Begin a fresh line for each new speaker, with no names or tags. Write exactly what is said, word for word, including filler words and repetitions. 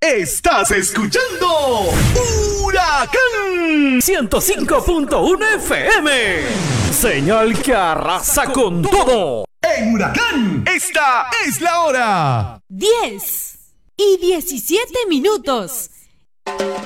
Estás escuchando Huracán
ciento cinco punto uno F M. Señal que arrasa con todo.
En Huracán, esta es la hora.
diez y diecisiete minutos.